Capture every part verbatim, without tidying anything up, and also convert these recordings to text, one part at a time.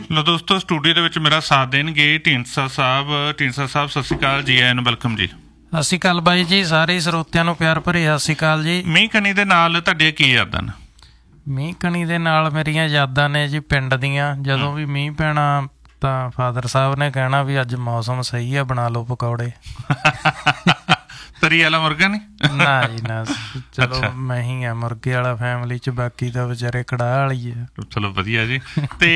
ਲੋ ਦੋਸਤੋ, ਸਟੂਡੀਓ ਦੇ ਵਿੱਚ ਮੇਰਾ ਸਾਥ ਦੇਣਗੇ ਢੀਂਡਸਾ ਸਾਹਿਬ। ਢੀਂਡਸਾ ਸਾਹਿਬ ਸਤਿ ਸ਼੍ਰੀ ਅਕਾਲ ਜੀ, ਆਇਆਂ ਨੂੰ ਵੈਲਕਮ ਜੀ। ਸਤਿ ਸ਼੍ਰੀ ਅਕਾਲ ਬਾਈ ਜੀ, ਸਾਰੇ ਸਰੋਤਿਆਂ ਨੂੰ ਪਿਆਰ ਭਰੀ ਸਤਿ ਸ਼੍ਰੀ ਅਕਾਲ ਜੀ। ਮੀਂਹ ਕਣੀ ਦੇ ਨਾਲ ਤੁਹਾਡੀਆਂ ਕੀ ਯਾਦਾਂ ਨੇ? ਮੀਂਹ ਕਣੀ ਦੇ ਨਾਲ ਮੇਰੀਆਂ ਯਾਦਾਂ ਨੇ ਜੀ ਪਿੰਡ ਦੀਆਂ। ਜਦੋਂ ਵੀ ਮੀਂਹ ਪੈਣਾ ਤਾਂ ਫਾਦਰ ਸਾਹਿਬ ਨੇ ਕਹਿਣਾ ਵੀ ਅੱਜ ਮੌਸਮ ਸਹੀ ਆ, ਬਣਾ ਲਓ ਪਕੌੜੇ। ਤਰੀ ਵਾਲਾ ਮੁਰਗਾ ਨਹੀਂ? ਨਾ ਜੀ ਨਾ, ਚਲੋ ਮੈਂ ਹੀ ਆ ਮੁਰਗੇ ਵਾਲਾ ਫੈਮਿਲੀ ਚ, ਬਾਕੀ ਤਾਂ ਵਿਚਾਰੇ ਕੜਾਹ ਵਾਲੀ ਆ। ਚਲੋ ਵਧੀਆ ਜੀ। ਤੇ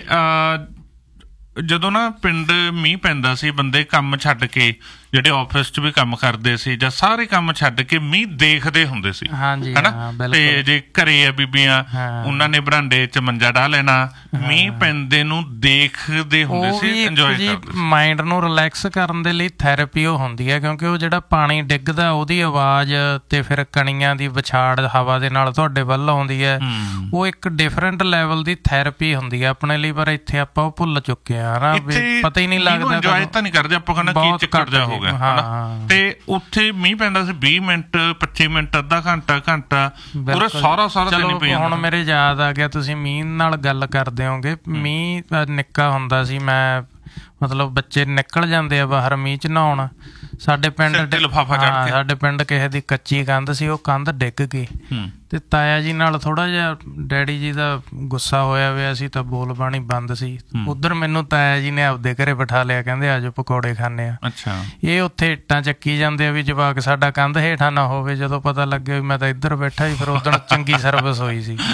ਜਦੋਂ ਨਾ ਪਿੰਡ ਮੀਂਹ ਪੈਂਦਾ ਸੀ, ਬੰਦੇ ਕੰਮ ਛੱਡ ਕੇ, ਜਿਹੜੇ ਆਫਿਸ 'ਚ ਵੀ ਕੰਮ ਕਰਦੇ ਸੀ ਜਾਂ ਸਾਰੇ ਕੰਮ ਛੱਡ ਕੇ ਮੀਂਹ ਦੇਖਦੇ ਹੁੰਦੇ ਸੀ, ਹਨਾ। ਤੇ ਜੇ ਘਰੇ ਆ ਬੀਬੀਆਂ, ਉਹਨਾਂ ਨੇ ਬਰਾਂਡੇ 'ਚ ਮੰਜਾ ਢਾ ਲੈਣਾ, ਮੀਂਹ ਪੈਂਦੇ ਨੂੰ ਦੇਖਦੇ ਹੁੰਦੇ ਸੀ, ਇੰਜੋਏ ਕਰਦੇ ਸੀ। ਮਾਈਂਡ ਨੂੰ ਰਿਲੈਕਸ ਕਰਨ ਦੇ ਲਈ ਥੈਰੇਪੀ ਉਹ ਹੁੰਦੀ ਹੈ, ਕਿਉਂਕਿ ਉਹ ਜਿਹੜਾ ਪਾਣੀ ਡਿੱਗਦਾ ਉਹਦੀ ਆਵਾਜ਼ ਤੇ ਫਿਰ ਕਣੀਆਂ ਦੀ ਵਿਛਾੜ ਹਵਾ ਦੇ ਨਾਲ ਤੁਹਾਡੇ ਵੱਲ ਆਉਂਦੀ ਹੈ, ਉਹ ਇੱਕ ਡਿਫਰੈਂਟ ਲੈਵਲ ਦੀ ਥੈਰੇਪੀ ਹੁੰਦੀ ਹੈ ਆਪਣੇ ਲਈ। ਪਰ ਇੱਥੇ ਆਪਾਂ ਉਹ ਭੁੱਲ ਚੁੱਕੇ ਹਾਂ, ਹਨਾ। ਪਤਾ ਹੀ ਨਹੀਂ ਲੱਗਦਾ, ਇੰਜੋਏ ਤਾਂ ਨਹੀਂ ਕਰਦੇ ਆਪਾਂ, ਕਹਿੰਦਾ ਕੀ ਚੱਕਰ ਜਾ ਹੋ ਗਿਆ। ਤੇ ਉੱਥੇ ਮੀਂਹ ਪੈਂਦਾ ਸੀ ਵੀਹ ਮਿੰਟ ਪੱਚੀ ਮਿੰਟ ਅੱਧਾ ਘੰਟਾ ਘੰਟਾ ਪੂਰਾ ਸਾਰਾ ਸਾਰਾ ਦਿਨ ਹੀ ਪਿਆ। ਹੁਣ ਮੇਰੇ ਯਾਦ ਆ ਗਿਆ, ਤੁਸੀਂ ਮੀਂਹ ਨਾਲ ਗੱਲ ਕਰਦੇ ਹੋਗੇ। ਮੀਂਹ ਨਿੱਕਾ ਹੁੰਦਾ ਸੀ, ਮੈਂ ਮਤਲਬ ਬੱਚੇ ਨਿਕਲ ਜਾਂਦੇ ਆ ਬਾਹਰ ਮੀਂਹ ਚ ਨਹਾਉਣ। ਸਾਡੇ ਪਿੰਡ ਹਾਂ ਸਾਡੇ ਪਿੰਡ ਕਿਸੇ ਦੀ ਕੱਚੀ ਕੰਧ ਸੀ, ਉਹ ਕੰਧ ਡਿੱਗ ਗਈ ਤੇ ਤਾਇਆ ਜੀ ਨਾਲ ਥੋੜਾ ਜਿਹਾ ਡੈਡੀ ਜੀ ਦਾ ਗੁੱਸਾ ਹੋਇਆ ਹੋਇਆ ਸੀ, ਤਾਂ ਬੋਲ ਬਾਣੀ ਬੰਦ ਸੀ। ਉਧਰ ਮੈਨੂੰ ਤਾਇਆ ਜੀ ਨੇ ਆਪਦੇ ਘਰੇ ਬਿਠਾ ਲਿਆ, ਕਹਿੰਦੇ ਆਜੋ ਪਕੌੜੇ ਖਾਂਦੇ ਆ। ਇਹ ਉੱਥੇ ਇੱਟਾਂ ਚੱਕੀ ਜਾਂਦੇ ਆ ਵੀ ਜਵਾਕ ਸਾਡਾ ਕੰਧ ਹੇਠਾਂ ਨਾ ਹੋਵੇ। ਜਦੋਂ ਪਤਾ ਲੱਗਿਆ ਵੀ ਮੈਂ ਤਾਂ ਇੱਧਰ ਬੈਠਾ ਸੀ, ਫਿਰ ਉਦੋਂ ਚੰਗੀ ਸਰਵਿਸ ਹੋਈ ਸੀ।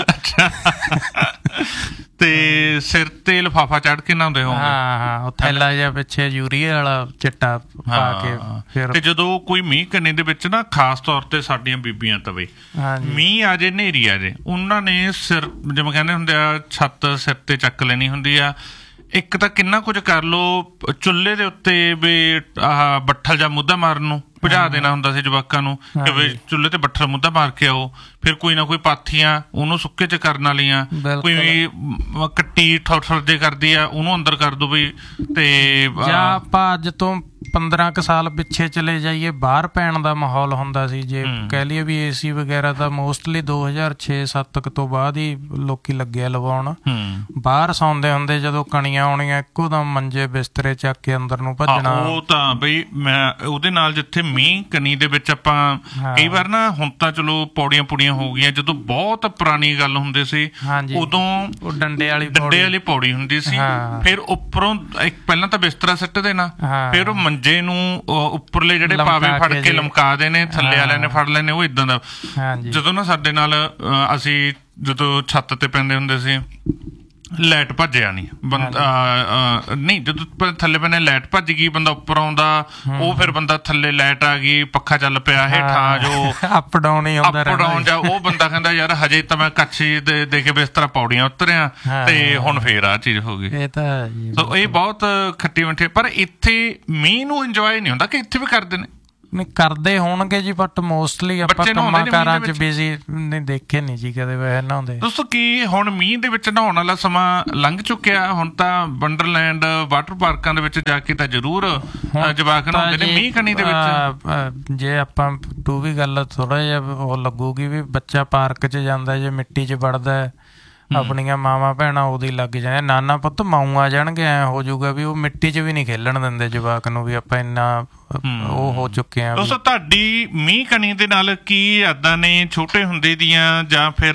ਤੇ ਸਿਰ ਤੇ ਲਿਫਾਫਾ ਚੜ੍ਹ ਕੇ ਨਹਾਉਂਦੇ ਹੋ? ਹਾਂ ਹਾਂ, ਉਹ ਥੈਲਾ ਜਿਹਾ ਪਿੱਛੇ ਯੂਰੀਆ ਵਾਲਾ ਚਿੱਟਾ ਪਾ ਕੇ। ਫਿਰ ਤੇ ਜਦੋਂ ਕੋਈ ਮੀਂਹ ਕਣੀ ਦੇ ਵਿੱਚ ਨਾ, ਖਾਸ ਤੌਰ ਤੇ ਸਾਡੀਆਂ ਬੀਬੀਆਂ ਤਵੇ ਮੀਂਹ ਆ ਜੇ, ਹਨੇਰੀ ਆ ਜੇ, ਉਹਨਾਂ ਨੇ ਸਿਰ ਜਿਵੇਂ ਕਹਿੰਦੇ ਹੁੰਦੇ ਆ, ਛੱਤ ਸਿਰ ਤੇ ਚੱਕ ਲੈਣੀ ਹੁੰਦੀ ਆ। ਇੱਕ ਤਾਂ ਕਿੰਨਾ ਕੁਝ ਕਰ ਲਓ, ਚੁੱਲ੍ਹੇ ਦੇ ਉੱਤੇ ਵੀ ਆਹ ਬੱਠਲ ਜਾਂ ਮੁੱਦਾ ਮਾਰਨ ਨੂੰ ਭਜਾ ਦੇਣਾ ਹੁੰਦਾ ਸੀ ਜਵਾਕਾਂ ਨੂੰ, ਕਿ ਵੀ ਚੁੱਲ੍ਹੇ ਤੇ ਬੱਠਲ ਮੁੱਦਾ ਮਾਰ ਕੇ ਆਓ। ਫਿਰ ਕੋਈ ਨਾ ਕੋਈ ਪਾਥੀਆਂ ਉਹਨੂੰ ਸੁੱਕੇ ਚ ਕਰਨ ਵਾਲੀਆਂ, ਕੋਈ ਕੱਟੀ ਠੋਠਰ ਜੇ ਕਰਦੀ ਆ, ਉਹਨੂੰ ਅੰਦਰ ਕਰ ਦੋ ਬਈ। ਤੇ ਜਾਂ ਆਪਾਂ ਅੱਜ ਤੋਂ ਪੰਦਰਾਂ ਕੁ ਸਾਲ ਪਿੱਛੇ ਚਲੇ ਜਾਈਏ, ਬਾਹਰ ਪੈਣ ਦਾ ਮਾਹੌਲ ਹੁੰਦਾ ਸੀ। ਜੇ ਕਹਿ ਲਈਏ ਵੀ ਏ ਸੀ ਵਗੈਰਾ ਤਾਂ ਮੋਸਟਲੀ ਦੋ ਹਜ਼ਾਰ ਛੇ ਸੱਤ ਕੁ ਤੋਂ ਬਾਅਦ ਹੀ ਲੋਕੀ ਲੱਗੇ ਲਵਾਉਣ। ਬਾਹਰ ਸੌਂਦੇ ਹੁੰਦੇ, ਜਦੋਂ ਕਣੀਆਂ ਆਉਣੀਆਂ ਇੱਕੋ ਦਮ ਮੰਜੇ ਬਿਸਤਰੇ ਚੱਕ ਕੇ ਅੰਦਰ ਨੂੰ ਭੱਜਣਾ। ਉਹ ਤਾਂ ਬਈ ਮੈਂ ਉਹਦੇ ਨਾਲ, ਜਿੱਥੇ ਮੀਂਹ ਕਣੀ ਦੇ ਵਿੱਚ ਆਪਾਂ ਕਈ ਵਾਰ ਨਾ, ਹੁਣ ਤਾਂ ਚਲੋ ਪੌੜੀਆਂ ਪੂੜੀਆਂ ਹੋ ਗਈਆਂ, ਜਦੋਂ ਬਹੁਤ ਪੁਰਾਣੀ ਗੱਲ ਹੁੰਦੇ ਸੀ ਉਦੋਂ ਉਹ ਡੰਡੇ ਵਾਲੀ ਡੰਡੇ ਵਾਲੀ ਪੌੜੀ ਹੁੰਦੀ ਸੀ। ਫਿਰ ਉੱਪਰੋਂ ਇੱਕ ਪਹਿਲਾਂ ਤਾਂ ਬਿਸਤਰਾ ਸਿੱਟ ਦੇਣਾ, ਫਿਰ ਉਹ ਮੰਜੇ ਨੂੰ ਉੱਪਰਲੇ ਜਿਹੜੇ ਪਾਵੇ ਫੜ ਕੇ ਲਮਕਾ ਦੇਣੇ, ਥੱਲੇ ਵਾਲਿਆਂ ਨੇ ਫੜ ਲੈਣੇ। ਉਹ ਏਦਾਂ ਦਾ ਜਦੋਂ ਨਾ ਸਾਡੇ ਨਾਲ, ਅਸੀਂ ਜਦੋਂ ਛੱਤ ਤੇ ਪੈਂਦੇ ਹੁੰਦੇ ਸੀ, ਲਾਈਟ ਭੱਜ ਜਾਣੀ ਬੰਦਾ ਨਹੀਂ, ਜਦੋਂ ਥੱਲੇ ਪੈਣੇ ਲਾਈਟ ਭੱਜ ਗਈ, ਬੰਦਾ ਉੱਪਰ ਆਉਂਦਾ, ਉਹ ਫਿਰ ਬੰਦਾ ਥੱਲੇ ਲਾਈਟ ਆ ਗਈ, ਪੱਖਾ ਚੱਲ ਪਿਆ, ਹੇਠਾਂ ਜੋ ਅਪ ਡਾਊਨ ਹੀ ਹੁੰਦਾ ਅਪ ਡਾਊਨ ਜਾ, ਉਹ ਬੰਦਾ ਕਹਿੰਦਾ ਯਾਰ ਹਜੇ ਤਾਂ ਮੈਂ ਕੱਛੀ ਦੇ ਦੇ ਕੇ ਬਿਸਤਰਾ ਪੌੜੀਆਂ ਉਤਰਿਆ ਤੇ ਹੁਣ ਫੇਰ ਆਹ ਚੀਜ਼ ਹੋ ਗਈ। ਇਹ ਤਾਂ ਇਹ ਬਹੁਤ ਖੱਟੀ ਮਿੱਠੀ। ਪਰ ਇੱਥੇ ਮੀਂਹ ਨੂੰ ਇੰਜੋਏ ਨਹੀਂ ਹੁੰਦਾ, ਕਿ ਇੱਥੇ ਵੀ ਕਰਦੇ ਨੇ? ਨਹੀਂ ਕਰਦੇ ਹੋਣਗੇ ਜੀ, ਬਟ ਮੋਸਟਲੀ ਆਪਾਂ ਕੰਮਾਂ ਕਾਰਾਂ ਚ ਬਿਜ਼ੀ ਨਹੀਂ ਦੇਖੇ ਨਹੀਂ ਜੀ ਕਦੇ ਵੈਸੇ ਨਹਾਉਂਦੇ। ਦੋਸਤੋ, ਕੀ ਹੁਣ ਮੀਂਹ ਦੇ ਵਿੱਚ ਨਹਾਉਣ ਵਾਲਾ ਸਮਾਂ ਲੰਘ ਚੁੱਕਿਆ? ਹੁਣ ਤਾਂ ਵੰਡਰਲੈਂਡ ਵਾਟਰ ਪਾਰਕਾਂ ਦੇ ਵਿੱਚ ਜਾ ਕੇ ਤਾਂ ਜ਼ਰੂਰ ਜਵਾਕ ਨਹਾਉਂਦੇ ਨੇ ਮੀਂਹ ਕਣੀ ਦੇ ਵਿੱਚ। ਜੇ ਆਪਾਂ ਟੂ ਵੀ ਗੱਲ ਥੋੜਾ ਜਿਹਾ ਉਹ ਲੱਗੂਗੀ ਵੀ ਬੱਚਾ ਪਾਰਕ ਚ ਜਾਂਦਾ, ਜੇ ਮਿੱਟੀ ਚ ਵੜਦਾ, ਆਪਣੀਆਂ ਮਾਵਾਂ ਭੈਣਾਂ ਉਹਦੀ ਲੱਗ ਜਾਂਦੇ, ਨਾਨਾ ਪੁੱਤ ਮਾਊ ਆ ਜਾਣਗੇ, ਐ ਹੋ ਜਾਊਗਾ ਵੀ ਉਹ ਮਿੱਟੀ ਚ ਵੀ ਨਹੀਂ ਖੇਲਣ ਦਿੰਦੇ ਜਵਾਕ ਨੂੰ, ਵੀ ਆਪਾਂ ਇੰਨਾ ਉਹ ਹੋ ਚੁੱਕੇ ਆ। ਦੋਸਤੋ, ਤੁਹਾਡੀ ਮੀਂਹ ਕਣੀ ਦੇ ਨਾਲ ਕੀ ਯਾਦਾਂ ਨੇ ਛੋਟੇ ਹੁੰਦੇ ਦੀਆਂ? ਜਾਂ ਫਿਰ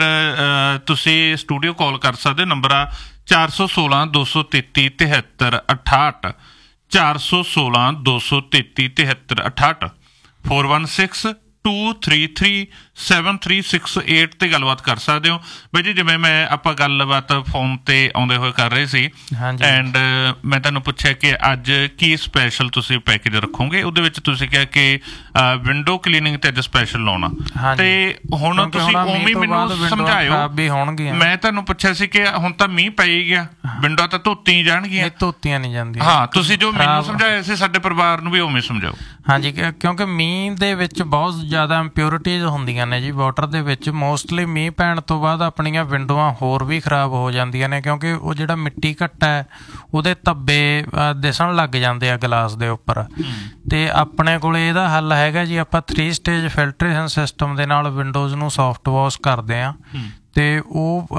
ਤੁਸੀਂ ਸਟੂਡੀਓ ਕਾਲ ਕਰ ਸਕਦੇ ਹੋ, ਨੰਬਰ ਆ ਚਾਰ ਸੌ ਸੋਲਾਂ ਦੋ ਸੌ ਤੇਤੀ ਤਿਹੱਤਰ ਅਠਾਹਠ, ਚਾਰ ਸੌ ਸੋਲਾਂ ਦੋ ਸੌ ਤੇਤੀ ਤਿਹੱਤਰ ਅਠਾਹਠ, four one six two three three seven three six eight ਤੇ ਗੱਲਬਾਤ ਕਰ ਸਕਦੇ ਹੋ। ਬਾਈ ਜੀ, ਜਿਵੇਂ ਮੈਂ ਆਪਾਂ ਗੱਲਬਾਤ ਫੋਨ ਤੇ ਆਉਂਦੇ ਹੋਏ ਕਰ ਰਹੇ ਸੀ, ਐਂਡ ਮੈਂ ਤੁਹਾਨੂੰ ਪੁੱਛਿਆ ਕਿ ਅੱਜ ਕੀ ਸਪੈਸ਼ਲ ਤੁਸੀਂ ਪੈਕੇਜ ਰੱਖੋਗੇ। ਉਹਦੇ ਵਿੱਚ ਤੁਸੀਂ ਕਿਹਾ ਕਿ ਵਿੰਡੋ ਕਲੀਨਿੰਗ ਤੇ ਅੱਜ ਸਪੈਸ਼ਲ ਲਾਉਣਾ, ਤੇ ਹੁਣ ਤੁਸੀਂ ਉਵੇਂ ਮੈਨੂੰ ਸਮਝਾਇਓ। ਮੈਂ ਤੁਹਾਨੂੰ ਪੁੱਛਿਆ ਸੀ ਕਿ ਹੁਣ ਤਾਂ ਮੀਂਹ ਪੈ ਹੀ ਗਿਆ, ਵਿੰਡੋ ਤਾਂ ਧੋਤੀਆਂ ਜਾਣਗੀਆਂ। ਧੋਤੀਆਂ ਨਹੀਂ ਜਾਂਦੀਆਂ। ਹਾਂ, ਤੁਸੀਂ ਜੋ ਮੈਨੂੰ ਸਮਝਾਇਆ ਸੀ ਸਾਡੇ ਪਰਿਵਾਰ ਨੂੰ ਵੀ ਉਵੇਂ ਸਮਝਾਓ। ਹਾਂਜੀ, ਕਿਉਂਕਿ ਮੀਂਹ ਦੇ ਵਿੱਚ ਬਹੁਤ ਜ਼ਿਆਦਾ ਇੰਪਿਓਰਿਟੀਜ਼ ਹੁੰਦੀਆਂ ਨੇ ਜੀ ਵਾਟਰ ਦੇ ਵਿੱਚ। ਮੋਸਟਲੀ ਮੀਂਹ ਪੈਣ ਤੋਂ ਬਾਅਦ ਆਪਣੀਆਂ ਵਿੰਡੋਆਂ ਹੋਰ ਵੀ ਖਰਾਬ ਹੋ ਜਾਂਦੀਆਂ ਨੇ, ਕਿਉਂਕਿ ਉਹ ਜਿਹੜਾ ਮਿੱਟੀ ਘੱਟਾ ਹੈ ਉਹਦੇ ਧੱਬੇ ਦਿਸਣ ਲੱਗ ਜਾਂਦੇ ਆ ਗਲਾਸ ਦੇ ਉੱਪਰ। ਤੇ ਆਪਣੇ ਕੋਲ ਇਹਦਾ ਹੱਲ ਹੈਗਾ ਜੀ, ਆਪਾਂ ਥ੍ਰੀ ਸਟੇਜ ਫਿਲਟਰੇਸ਼ਨ ਸਿਸਟਮ ਦੇ ਨਾਲ ਵਿੰਡੋਜ਼ ਨੂੰ ਸੌਫਟ ਵਾਸ਼ ਕਰਦੇ ਹਾਂ, ਤੇ ਉਹ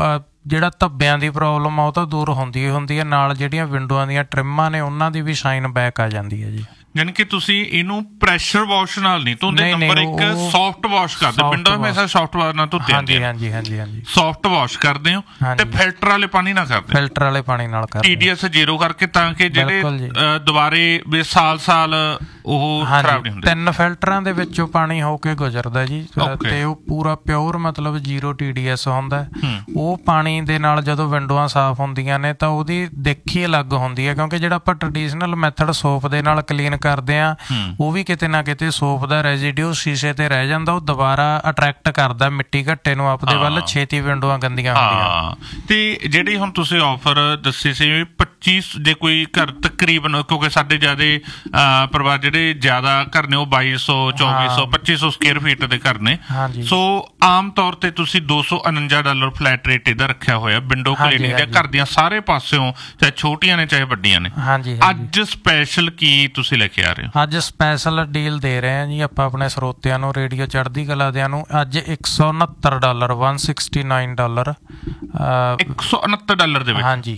ਜਿਹੜਾ ਧੱਬਿਆਂ ਦੀ ਪ੍ਰੋਬਲਮ ਆ ਉਹ ਤਾਂ ਦੂਰ ਹੁੰਦੀ ਹੁੰਦੀ ਹੈ, ਨਾਲ ਜਿਹੜੀਆਂ ਵਿੰਡੋਆਂ ਦੀਆਂ ਟ੍ਰਿਮਾਂ ਨੇ ਉਹਨਾਂ ਦੀ ਵੀ ਸ਼ਾਈਨ ਬੈਕ ਆ ਜਾਂਦੀ ਹੈ ਜੀ। ਯਾਨੀ ਕਿ ਤੁਸੀਂ ਇਹਨੂੰ ਪ੍ਰੈਸ਼ਰ ਵਾਸ਼ ਨਾਲ ਨਹੀਂ ਧੋਂਦੇ, ਨੰਬਰ ਇੱਕ ਸੌਫਟ ਵਾਸ਼ ਕਰਦੇ, ਵਿੰਡੋ ਹਮੇਸ਼ਾ ਸੌਫਟ ਵਾਸ਼ ਨਾਲ ਧੋਤੇ ਜਾਂਦੇ ਆ। ਹਾਂਜੀ ਹਾਂਜੀ ਹਾਂਜੀ ਸੌਫਟ ਵਾਸ਼ ਕਰਦੇ ਹੋ ਤੇ ਫਿਲਟਰ ਵਾਲੇ ਪਾਣੀ ਨਾਲ ਕਰਦੇ, ਫਿਲਟਰ ਵਾਲੇ ਪਾਣੀ ਨਾਲ ਕਰਦੇ, ਟੀਡੀਐਸ ਜ਼ੀਰੋ ਕਰਕੇ, ਤਾਂ ਕਿ ਜਿਹੜੇ ਦੁਬਾਰੇ ਵੀ ਸਾਲ ਸਾਲ ਉਹ ਖਰਾਬ ਨਹੀਂ ਹੁੰਦੇ। ਤਿੰਨ ਫਿਲਟਰਾਂ ਦੇ ਵਿੱਚੋਂ ਪਾਣੀ ਹੋ ਕੇ ਗੁਜ਼ਰਦਾ ਜੀ, ਤੇ ਉਹ ਪੂਰਾ ਪਿਓਰ ਮਤਲਬ ਜ਼ੀਰੋ ਟੀਡੀਐਸ ਹੁੰਦਾ। ਉਹ ਪਾਣੀ ਦੇ ਨਾਲ ਜਦੋਂ ਵਿੰਡੋਆਂ ਸਾਫ਼ ਹੁੰਦੀਆਂ ਨੇ ਤਾਂ ਉਹਦੀ ਦੇਖੀ ਅਲੱਗ ਹੁੰਦੀ ਹੈ, ਕਿਉਂਕਿ ਜਿਹੜਾ ਆਪਾਂ ਟ੍ਰੈਡੀਸ਼ਨਲ ਮੈਥਡ ਸੋਪ ਦੇ ਨਾਲ ਕਲੀਨ ਕਰਦੇ ਆ ਉਹ ਵੀ ਕਿਤੇ ਨਾ ਕਿਤੇ ਸੋਪ ਦਾ ਰੈਜ਼ੀਡਿਊ ਸ਼ੀਸ਼ੇ ਤੇ ਰਹਿ ਜਾਂਦਾ, ਉਹ ਦੁਬਾਰਾ ਅਟਰੈਕਟ ਕਰਦਾ ਮਿੱਟੀ ਘੱਟੇ ਨੂੰ ਆਪਦੇ ਵੱਲ, ਛੇਤੀ ਵਿੰਡੋਆਂ ਗੰਦੀਆਂ ਹੁੰਦੀਆਂ। ਤੇ ਜਿਹੜੀ ਹੁਣ ਤੁਸੀਂ ਆਫਰ ਦੱਸੀ ਸੀ ਪੱਚੀ, ਜੇ ਕੋਈ ਘਰ ਤਕਰੀਬਨ, ਕਿਉਂਕਿ ਸਾਡੇ ਜ਼ਿਆਦੇ ਪਰਿਵਾਰ ਜਿਹੜੇ ਜ਼ਿਆਦਾ ਘਰ ਨੇ ਉਹ ਬਾਈ ਸੌ ਚੌਵੀ ਸੌ ਪੱਚੀ ਸੌ ਸਕੁਅਰ ਫੀਟ ਦੇ ਘਰ ਨੇ, ਸੋ ਆਮ ਤੌਰ ਤੇ ਤੁਸੀਂ ਦੋ ਸੌ ਉਨੰਜਾ ਡਾਲਰ ਫਲੈਟ ਰੇਟ ਇਹਦਾ ਰੱਖਿਆ ਹੋਇਆ ਵਿੰਡੋ ਕਲੀਨਿੰਗ ਦੇ, ਘਰ ਦੀਆਂ ਸਾਰੇ ਪਾਸਿਓਂ, ਚਾਹੇ ਛੋਟੀਆਂ ਨੇ ਚਾਹੇ ਵੱਡੀਆਂ ਨੇ। ਅੱਜ ਸਪੈਸ਼ਲ ਕੀ ਤੁਸੀਂ ਲੈ ਕੇ ਆ ਰਹੇ ਹੋ? ਅੱਜ ਸਪੈਸ਼ਲ ਡੀਲ ਦੇ ਰਹੇ ਹਾਂ ਜੀ ਆਪਾਂ ਆਪਣੇ ਸਰੋਤਿਆਂ ਨੂੰ, ਰੇਡੀਓ ਚੜ੍ਹਦੀ ਕਲਾ ਦਿਆਂ ਨੂੰ। ਅੱਜ ਇੱਕ ਸੌ ਉਨੱਤਰ ਡਾਲਰ ਇੱਕ ਸੌ ਉਨਤਾਲੀ ਡਾਲਰ ਇੱਕ ਸੌ ਉਨੱਤਰ ਡਾਲਰ ਦੇ ਵਿੱਚ, ਹਾਂਜੀ,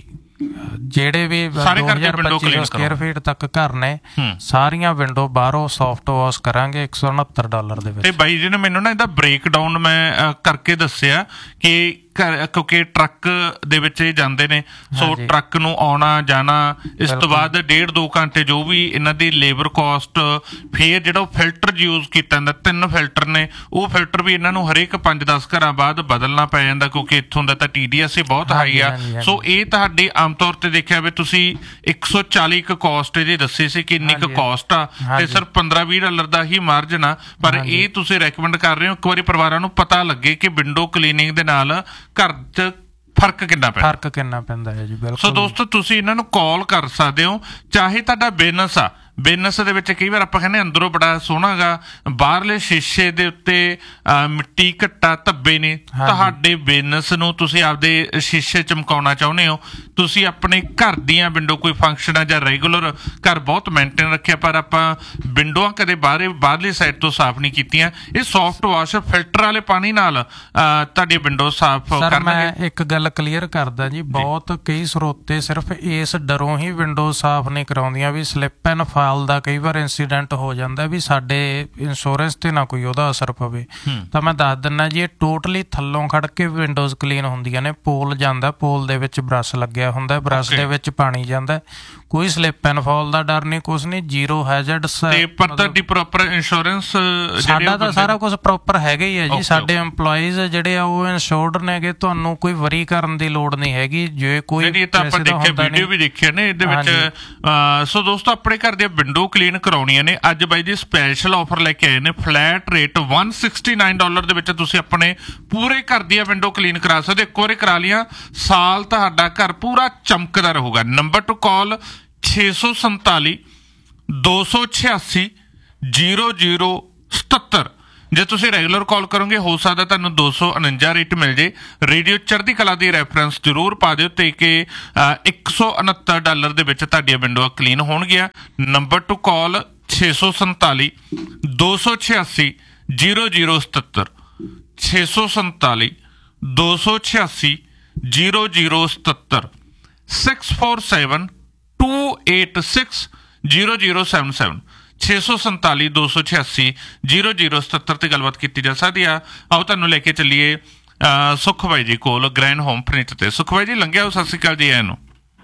ਜਿਹੜੇ ਵੀ ਦੋ ਹਜ਼ਾਰ ਪੱਚੀ ਸੌ ਸਕੁਅਰ ਫੀਟ ਤੱਕ ਘਰ ਨੇ, ਸਾਰੀਆਂ ਵਿੰਡੋ ਬਾਹਰੋਂ ਸੌਫਟ ਵਾਸ਼ ਕਰਾਂਗੇ ਇੱਕ ਸੌ ਉਨੱਤਰ ਡਾਲਰ ਦੇ ਵਿੱਚ। ਤੇ ਬਾਈ ਜੀ ਨੇ ਮੈਨੂੰ ਨਾ ਇਹਦਾ ਬ੍ਰੇਕ ਡਾਊਨ ਮੈਂ ਕਰਕੇ ਦੱਸਿਆ ਕਿ ਕਿਉਂਕਿ ਟਰੱਕ ਦੇ ਵਿੱਚ ਇਹ ਜਾਂਦੇ ਨੇ, ਸੋ ਟਰੱਕ ਨੂੰ ਆਉਣਾ ਜਾਣਾ, ਇਸ ਤੋਂ ਬਾਅਦ ਡੇਢ ਦੋ ਘੰਟੇ ਜੋ ਵੀ ਇਹਨਾਂ ਦੀ ਲੇਬਰ ਕੋਸਟ, ਫੇਰ ਜਿਹੜਾ ਉਹ ਫਿਲਟਰ ਯੂਜ਼ ਕੀਤਾ ਜਾਂਦਾ, ਤਿੰਨ ਫਿਲਟਰ ਨੇ, ਉਹ ਫਿਲਟਰ ਵੀ ਇਹਨਾਂ ਨੂੰ ਹਰੇਕ ਪੰਜ ਦਸ ਘਰਾਂ ਬਾਅਦ ਬਦਲਣਾ ਪੈ ਜਾਂਦਾ, ਕਿਉਂਕਿ ਇੱਥੋਂ ਦਾ ਤਾਂ ਟੀ ਡੀ ਐਸ ਬਹੁਤ ਹਾਈ ਆ। ਸੋ ਇਹ ਤੁਹਾਡੀ ਆਮ ਤੌਰ ਤੇ ਦੇਖਿਆ ਵੀ ਤੁਸੀਂ ਇੱਕ ਸੌ ਚਾਲੀ ਕੁ ਕੋਸਟ ਇਹਦੀ ਦੱਸੀ ਸੀ ਕਿ ਇੰਨੀ ਕੁ ਕੋਸਟ ਆ, ਤੇ ਸਿਰਫ ਪੰਦਰਾਂ ਵੀਹ ਡਾਲਰ ਦਾ ਹੀ ਮਾਰਜਨ ਆ, ਪਰ ਇਹ ਤੁਸੀਂ ਰੈਕਮੈਂਡ ਕਰ ਰਹੇ ਹੋ ਇੱਕ ਵਾਰੀ ਪਰਿਵਾਰਾਂ ਨੂੰ ਪਤਾ ਲੱਗੇ ਕਿ ਵਿੰਡੋ ਕਲੀਨਿੰਗ ਦੇ ਨਾਲ ਘਰ 'ਚ ਫਰਕ ਕਿੰਨਾ ਪੈਂਦਾ, ਫਰਕ ਕਿੰਨਾ ਪੈਂਦਾ ਹੈ ਜੀ। ਬਿਲਕੁਲ। ਸੋ ਦੋਸਤੋ ਤੁਸੀਂ ਇਹਨਾਂ ਨੂੰ ਕਾਲ ਕਰ ਸਕਦੇ ਹੋ, ਚਾਹੇ ਤੁਹਾਡਾ ਬਿਜ਼ਨਸ ਆ, ਬਿਜ਼ਨਸ ਦੇ ਵਿੱਚ ਕਈ ਵਾਰ ਆਪਾਂ ਕਹਿੰਦੇ ਅੰਦਰੋਂ ਬੜਾ ਸੋਹਣਾ ਗਾ, ਬਾਹਰਲੇ ਸ਼ੀਸ਼ੇ ਦੇ ਉੱਤੇ ਮਿੱਟੀ ਘੱਟਾ ਧੱਬੇ ਨੇ, ਤੁਹਾਡੇ ਬਿਜ਼ਨਸ ਨੂੰ ਤੁਸੀਂ ਆਪਦੇ ਸ਼ੀਸ਼ੇ ਚਮਕਾਉਣਾ ਚਾਹੁੰਦੇ ਹੋ, ਤੁਸੀਂ ਆਪਣੇ ਘਰ ਦੀਆਂ ਵਿੰਡੋ, ਕੋਈ ਫੰਕਸ਼ਨ ਆ ਜਾਂ ਰੈਗੂਲਰ ਘਰ ਬਹੁਤ ਮੇਨਟੇਨ ਰੱਖਿਆ ਪਰ ਆਪਾਂ ਵਿੰਡੋਆਂ ਕਦੇ ਬਾਹਰੇ ਬਾਹਰਲੀ ਸਾਈਡ ਤੋਂ ਸਾਫ਼ ਨਹੀਂ ਕੀਤੀਆਂ, ਇਹ ਸੌਫਟ ਵਾਸ਼ ਫਿਲਟਰ ਵਾਲੇ ਪਾਣੀ ਨਾਲ ਤੁਹਾਡੀ ਵਿੰਡੋ ਸਾਫ਼ ਕਰਨਗੇ। ਮੈਂ ਇੱਕ ਗੱਲ ਕਲੀਅਰ ਕਰਦਾ ਜੀ, ਬਹੁਤ ਕਈ ਸਰੋਤੇ ਸਿਰਫ ਇਸ ਡਰੋਂ ਹੀ ਵਿੰਡੋ ਸਾਫ਼ ਨਹੀਂ ਕਰਾਉਂਦੀਆਂ ਵੀ ਸਲਿੱਪ ਐਂਡ ਦਾ ਕਈ ਵਾਰ ਇੰਸੀਡੈਂਟ ਹੋ ਜਾਂਦਾ ਵੀ ਸਾਡੇ ਇੰਸ਼ੋਰੈਂਸ ਤੇ ਨਾ ਕੋਈ ਉਹਦਾ ਅਸਰ ਪਵੇ, ਤਾਂ ਮੈਂ ਦੱਸ ਦਿੰਦਾ ਜੀ, ਇਹ ਟੋਟਲੀ ਥੱਲੋਂ ਖੜ ਕੇ ਵਿੰਡੋਜ਼ ਕਲੀਨ ਹੁੰਦੀਆਂ ਨੇ। ਪੋਲ ਜਾਂਦਾ, ਪੋਲ ਦੇ ਵਿੱਚ ਬਰੱਸ਼ ਲੱਗਿਆ ਹੁੰਦਾ, ਬਰੱਸ਼ ਦੇ ਵਿੱਚ ਪਾਣੀ ਜਾਂਦਾ, ਕੋਈ ਸਲਿੱਪ ਐਂਡ ਫਾਲ ਦਾ ਡਰ ਨਹੀਂ, ਕੁਛ ਨਹੀਂ, ਜ਼ੀਰੋ ਹੈਜ਼ਰਡਸ। ਤੇ ਪਰ ਤੁਹਾਡੀ ਪ੍ਰੋਪਰ ਇੰਸ਼ੋਰੈਂਸ? ਸਾਡਾ ਤਾਂ ਸਾਰਾ ਕੁਝ ਪ੍ਰੋਪਰ ਹੈਗਾ ਹੀ ਹੈ ਜੀ, ਸਾਡੇ EMPLOYEES ਜਿਹੜੇ ਆ ਉਹ ਇੰਸ਼ੋਰਡ ਨੇਗੇ, ਤੁਹਾਨੂੰ ਕੋਈ ਵਰੀ ਕਰਨ ਦੀ ਲੋੜ ਨਹੀਂ ਹੈਗੀ। ਜੇ ਕੋਈ ਆਪਾਂ ਦੇਖਿਆ, ਵੀਡੀਓ ਵੀ ਦੇਖਿਆ ਨੇ ਇਹਦੇ ਵਿੱਚ। ਸੋ ਦੋਸਤੋ ਆਪਣੇ ਘਰ ਦੀਆਂ ਵਿੰਡੋ ਕਲੀਨ ਕਰਾਉਣੀਆਂ ਨੇ, ਅੱਜ ਬਾਈ ਜੀ ਸਪੈਸ਼ਲ ਆਫਰ ਲੈ ਕੇ ਆਏ ਨੇ, ਫਲੈਟ ਰੇਟ ਇੱਕ ਸੌ ਉਨਤਾਲੀ ਡਾਲਰ ਦੇ ਵਿੱਚ ਤੁਸੀਂ ਆਪਣੇ ਪੂਰੇ ਘਰ ਦੀਆਂ ਵਿੰਡੋ ਕਲੀਨ ਕਰਾ ਸਕਦੇ। ਇੱਕ ਵਾਰੀ ਕਰਾ ਲਿਆ, ਸਾਲ ਤੁਹਾਡਾ ਘਰ ਪੂਰਾ ਚਮਕਦਾ ਰਹੂਗਾ। ਨੰਬਰ ਟੂ ਕਾਲ ਛੇ ਸੌ ਸੰਤਾਲੀ ਦੋ ਸੌ ਛਿਆਸੀ ਜ਼ੀਰੋ ਜ਼ੀਰੋ ਸਤੱਤਰ। ਜੇ ਤੁਸੀਂ ਰੈਗੂਲਰ ਕਾਲ ਕਰੋਗੇ ਹੋ ਸਕਦਾ ਤੁਹਾਨੂੰ ਦੋ ਸੌ ਉਨੰਜਾ ਰੇਟ ਮਿਲ ਜੇ। ਰੇਡੀਓ ਚੜ੍ਹਦੀ ਕਲਾ ਦੀ ਰੈਫਰੈਂਸ ਜ਼ਰੂਰ ਪਾ ਦਿਓ ਤੇ ਕਿ ਇੱਕ ਸੌ ਉਨੱਤਰ ਡਾਲਰ ਦੇ ਵਿੱਚ ਤੁਹਾਡੀਆਂ ਵਿੰਡੋਆਂ ਕਲੀਨ ਹੋਣਗੀਆਂ। ਨੰਬਰ ਟੂ ਕਾਲ ਛੇ ਸੌ ਸੰਤਾਲੀ ਦੋ ਸੌ ਛਿਆਸੀ ਜ਼ੀਰੋ ਜ਼ੀਰੋ ਸਤੱਤਰ, ਛੇ ਸੌ ਸੰਤਾਲੀ ਦੋ ਸੌ ਛਿਆਸੀ ਜ਼ੀਰੋ ਜ਼ੀਰੋ ਸਤੱਤਰ, six four seven to eight six zero zero seven seven, ਛੇ ਸੌ ਸੰਤਾਲੀ ਦੋ ਸੌ ਛਿਆਸੀ ਜ਼ੀਰੋ ਜ਼ੀਰੋ ਸਤੱਤਰ ਤੇ ਗੱਲਬਾਤ ਕੀਤੀ ਜਾ ਸਕਦੀ ਆ। ਆਓ ਤੁਹਾਨੂੰ ਲੈ ਕੇ ਚੱਲੀਏ ਸੁਖ ਬਾਈ ਜੀ ਕੋਲ, ਗ੍ਰੈਂਡ ਹੋਮ ਫਰਨੀਚਰ ਤੇ। ਸੁਖ ਬਾਈ ਜੀ ਲੰਘਿਆ ਹੋ, ਸਤਿ ਸ਼੍ਰੀ ਅਕਾਲ ਜੀ। ਇਹਨੂੰ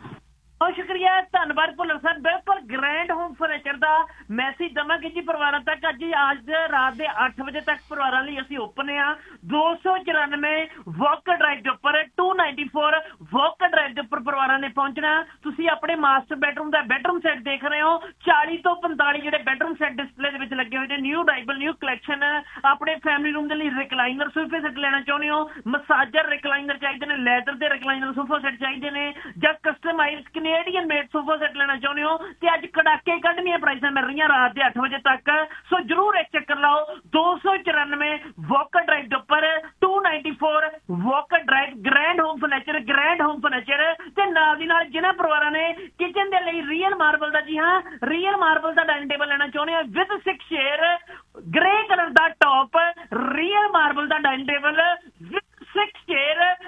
ਬਹੁਤ ਸ਼ੁਕਰੀਆ, ਧੰਨਵਾਦ ਭੁੱਲਰ ਸਰ। ਬਿਲਕੁਲ ਗ੍ਰੈਂਡ ਹੋਮ ਫਰਨੀਚਰ ਦਾ ਮੈਸੇਜ ਦੇਵਾਂਗੇ ਜੀ ਪਰਿਵਾਰਾਂ ਤੱਕ। ਅੱਜ ਅੱਜ ਰਾਤ ਦੇ ਅੱਠ ਵਜੇ ਤੱਕ ਪਰਿਵਾਰਾਂ ਲਈ ਅਸੀਂ ਓਪਨ ਆ। ਦੋ ਸੌ ਚੁਰਾਨਵੇਂ ਵਾਕਰ ਡਰਾਈਵ ਦੇ ਉੱਪਰ, to ninety four Walker drive ਦੇ ਉੱਪਰ ਪਰਿਵਾਰਾਂ ਨੇ ਪਹੁੰਚਣਾ। ਤੁਸੀਂ ਆਪਣੇ ਮਾਸਟਰ ਬੈਡਰੂਮ ਦਾ ਬੈਡਰੂਮ ਸੈੱਟ ਦੇਖ ਰਹੇ ਹੋ, ਚਾਲੀ ਤੋਂ ਪੰਤਾਲੀ ਜਿਹੜੇ ਬੈਡਰੂਮ ਸੈੱਟ ਡਿਸਪਲੇ ਦੇ ਵਿੱਚ ਲੱਗੇ ਹੋਏ ਨੇ। New ਡਾਈਬਲ, new collection. ਆਪਣੇ ਫੈਮਿਲੀ ਰੂਮ ਦੇ ਲਈ ਰਿਕਲਾਈਨਰ ਸੋਫੇ ਸੈੱਟ ਲੈਣਾ ਚਾਹੁੰਦੇ ਹੋ, ਮਸਾਜਰ ਰਿਕਲਾਈਨਰ ਚਾਹੀਦੇ ਨੇ, ਲੈਦਰ ਦੇ ਰਿਕਲਾਈਨਰ ਸੋਫਾ ਸੈੱਟ ਚਾਹੀਦੇ ਨੇ, ਜਾਂ customise Canadian made sofa set ਲੈਣਾ ਚਾਹੁੰਦੇ ਹੋ, ਤੇ ਅੱਜ ਕੜਾਕੇ ਕੱਢਣੀਆਂ ਪ੍ਰਾਈਸਾਂ ਮਿਲ ਰਹੀਆਂ ਰਾਤ ਦੇ ਅੱਠ ਵਜੇ ਤੱਕ। ਸੋ ਜਰੂਰ ਇੱਕ ਚੱਕਰ ਲਾਓ। ਦੋ ਸੌ ਚੁਰਾਨਵੇਂ ਵਾਕਰ ਡਰਾਈਵ ਦੇ ਉੱਪਰ, to ninety four Walker drive, grand home furniture, grand home furniture. ਤੇ ਨਾਲ ਦੀ ਨਾਲ ਜਿਹਨਾਂ ਪਰਿਵਾਰਾਂ ਨੇ ਕਿਚਨ ਦੇ ਲਈ ਰੀਅਲ ਮਾਰਬਲ ਦਾ, ਜੀ ਹਾਂ ਰੀਅਲ ਮਾਰਬਲ ਦਾ ਡਾਈਨਿੰਗ ਟੇਬਲ ਲੈਣਾ ਚਾਹੁੰਦੇ ਆ with six chair, grey colour the top, real marble the dining table with six chair, ਪੰਦਰਾਂ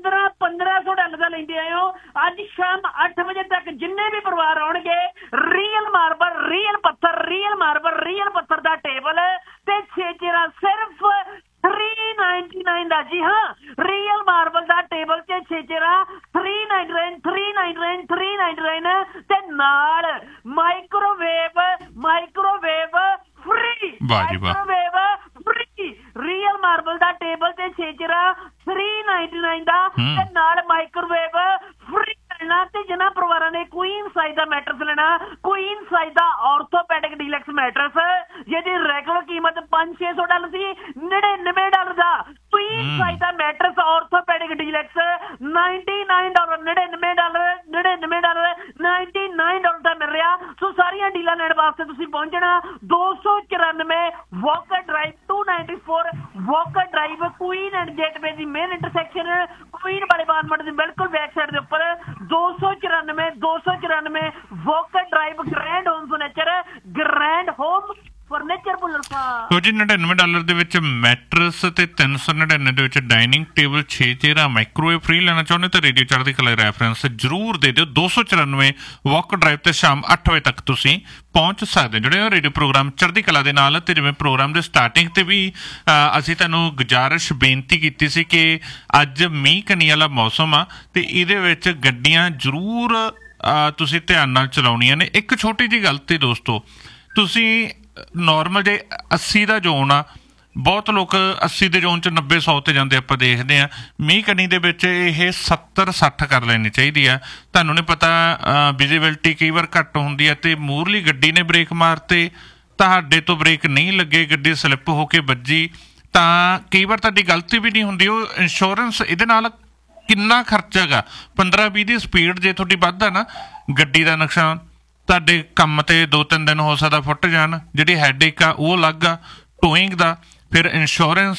ਪੰਦਰਾਂ ਪੰਦਰਾਂ ਸੌ ਡਾਲਰ ਦਾ ਲੈਂਦੇ ਆਏ ਹੋ। ਅੱਜ ਸ਼ਾਮ ਅੱਠ ਵਜੇ ਤੱਕ ਜਿੰਨੇ ਵੀ ਪਰਿਵਾਰ ਆਉਣਗੇ ਰੀਅਲ ਮਾਰਬਲ, ਰੀਅਲ ਪੱਥਰ, ਰੀਅਲ ਮਾਰਬਲ, ਰੀਅਲ ਪੱਥਰ ਦਾ ਟੇਬਲ ਤੇ ਛੇ ਚੇਰਾ ਸਿਰਫ ਥ੍ਰੀ ਨਾਈਨਟੀ ਨਾਈਨ ਦਾ। ਜੀ ਹਾਂ, ਰੀਅਲ ਮਾਰਬਲ ਦਾ ਟੇਬਲ ਤੇ ਛੇ ਚੇਰਾ three ninety nine, three ninety nine, three ninety nine ਤੇ ਨਾਲ microwave, microwave free, microwave free. Real marble ਦਾ ਟੇਬਲ ਤੇ ਛੇ ਚੇਰਾ ਥ੍ਰੀ ਨਾਈਨਟੀ ਨਾਈਨ ਦਾ ਤੇ ਨਾਲ ਮਾਈਕ੍ਰੋਵੇਵ ਫ੍ਰੀ ਲੈਣਾ। ਤੇ ਜਿਹਨਾਂ ਪਰਿਵਾਰਾਂ ਨੇ ਕੁਈਨ ਸਾਈਜ਼ ਦਾ ਮੈਟਰਸ ਲੈਣਾ, ਕੁਈਨ ਸਾਈਜ਼ ਦਾ ਆਰਥੋਪੈਡਿਕ ਡੀਲੈਕਸ ਮੈਟਰਸ ਜਿਹਦੀ ਰੈਗੂਲਰ ਕੀਮਤ ਪੰਜ ਛੇ ਸੌ ਡਾਲਰ ਸੀ, ਨੜਿਨਵੇਂ ਡਾਲਰ ਦਾ ਕੁਈਨ ਸਾਈਜ਼ ਦਾ matters orthopaedic deluxe ninety nine dollar, ਨੜਿਨਵੇਂ ਡਾਲਰ, ਨੜਿਨਵੇਂ ਡਾਲਰ, ਨਾਈਨਟੀ ਨਾਈਨ ਡਾਲਰ ਦਾ ਮਿਲ ਰਿਹਾ। ਸੋ ਸਾਰੀਆਂ ਡੀਲਾਂ ਲੈਣ ਵਾਸਤੇ ਤੁਸੀਂ ਪਹੁੰਚਣਾ ਦੋ ਸੌ ਚੁਰਾਨਵੇਂ Walker drive, to ninety four Walker drive, Queen and gateway the main intersection, Queen ਵਾਲੇ ਬਾਨਮਟ ਦੀ ਬਿਲਕੁਲ ਬੈਕ ਸਾਈਡ ਦੇ ਉੱਪਰ ਦੋ ਸੌ ਚੁਰਾਨਵੇਂ, ਦੋ ਸੌ ਚੁਰਾਨਵੇਂ Walker drive, grand home furniture, grand home furniture Bhullar ਸਾਹਿਬ। ਸੋ ਜੀ ਨੜਿਨਵੇਂ ਡਾਲਰ ਦੇ ਵਿੱਚ ਮੈਟਰਸ ਤੇ ਤਿੰਨ ਸੌ ਨੜਿਨਵੇਂ ਦੇ ਵਿੱਚ ਡਾਈਨਿੰਗ ਟੇਬਲ, ਛੇ ਚੇਅਰਾਂ, ਮਾਈਕ੍ਰੋਵੇਵ ਫ੍ਰੀ ਲੈਣਾ ਚਾਹੁੰਦੇ ਤਾਂ ਰੇਡੀਓ ਚੜ੍ਹਦੀ ਕਲਾ ਰੈਫਰੈਂਸ ਜ਼ਰੂਰ ਦੇ ਦਿਓ। ਦੋ ਸੌ ਚੁਰਾਨਵੇਂ ਵਾਕਰ ਡਰਾਈਵ ਤੇ ਸ਼ਾਮ ਅੱਠ ਵਜੇ ਤੱਕ ਤੁਸੀਂ ਪਹੁੰਚ ਸਕਦੇ ਜਿਹੜੇ ਹੋ ਰੇਡੀਓ ਪ੍ਰੋਗਰਾਮ ਚੜ੍ਹਦੀ ਕਲਾ ਦੇ ਨਾਲ। ਤੇ ਜਿਵੇਂ ਪ੍ਰੋਗਰਾਮ ਦੇ ਸਟਾਰਟਿੰਗ ਤੇ ਵੀ ਅਸੀਂ ਤੁਹਾਨੂੰ ਗੁਜ਼ਾਰਿਸ਼ ਬੇਨਤੀ ਕੀਤੀ ਸੀ ਕਿ ਅੱਜ ਮੀਂਹ ਕਣੀ ਵਾਲਾ ਮੌਸਮ ਆ ਤੇ ਇਹਦੇ ਵਿੱਚ ਗੱਡੀਆਂ ਜ਼ਰੂਰ ਤੁਸੀਂ ਧਿਆਨ ਨਾਲ ਚਲਾਉਣੀਆਂ ਨੇ। ਇੱਕ ਛੋਟੀ ਜਿਹੀ ਗੱਲ ਤੇ ਦੋਸਤੋ, ਤੁਸੀਂ ਨੋਰਮਲ ਜੇ ਅੱਸੀ ਦਾ ਜ਼ੋਨ ਆ, ਬਹੁਤ ਲੋਕ ਅੱਸੀ ਦੇ ਜ਼ੋਨ 'ਚ ਨੱਬੇ ਸੌ ਤੇ ਜਾਂਦੇ ਆਪਾਂ ਦੇਖਦੇ ਹਾਂ। ਮੀਂਹ ਕਣੀ ਦੇ ਵਿੱਚ ਇਹ ਸੱਤਰ ਸੱਠ ਕਰ ਲੈਣੀ ਚਾਹੀਦੀ ਆ। ਤੁਹਾਨੂੰ ਨਹੀਂ ਪਤਾ ਵਿਜ਼ੀਬਿਲਿਟੀ ਕਈ ਵਾਰ ਘੱਟ ਹੁੰਦੀ ਆ ਤੇ ਮੂਹਰਲੀ ਗੱਡੀ ਨੇ ਬ੍ਰੇਕ ਮਾਰਤੇ, ਤੁਹਾਡੇ ਤੋਂ ਬ੍ਰੇਕ ਨਹੀਂ ਲੱਗੇ, ਗੱਡੀ ਸਲਿੱਪ ਹੋ ਕੇ ਵੱਜੀ ਤਾਂ ਕਈ ਵਾਰ ਤੁਹਾਡੀ ਗਲਤੀ ਵੀ ਨਹੀਂ ਹੁੰਦੀ। ਉਹ ਇੰਸ਼ੋਰੈਂਸ ਇਹਦੇ ਨਾਲ ਕਿੰਨਾ ਖਰਚਾ ਹੈਗਾ, ਪੰਦਰਾਂ ਵੀਹ ਦੀ ਸਪੀਡ ਜੇ ਤੁਹਾਡੀ ਵੱਧ ਆ ਨਾ, ਗੱਡੀ ਦਾ ਨੁਕਸਾਨ, ਤੁਹਾਡੇ ਕੰਮ ਤੇ ਦੋ ਤਿੰਨ ਦਿਨ ਹੋ ਸਕਦਾ ਫੁੱਟ ਜਾਣ, ਜਿਹੜੀ ਹੈਡੇਕ ਆ ਉਹ ਅਲੱਗ ਆ, ਟੋਇੰਗ ਦਾ ਫਿਰ ਇੰਸ਼ੋਰੈਂਸ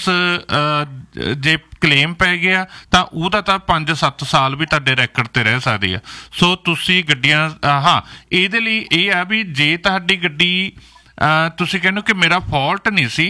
ਜੇ ਕਲੇਮ ਪੈ ਗਿਆ ਤਾਂ ਉਹਦਾ ਤਾਂ ਪੰਜ ਸੱਤ ਸਾਲ ਵੀ ਤੁਹਾਡੇ ਰੈਕਡ ਤੇ ਰਹਿ ਸਕਦੀ ਆ। ਸੋ ਤੁਸੀਂ ਗੱਡੀਆਂ ਹਾਂ ਇਹਦੇ ਲਈ ਇਹ ਆ ਵੀ ਜੇ ਤੁਹਾਡੀ ਗੱਡੀ ਤੁਸੀਂ ਕਹਿੰਦੇ ਕਿ ਮੇਰਾ ਫਾਲਟ ਨਹੀਂ ਸੀ,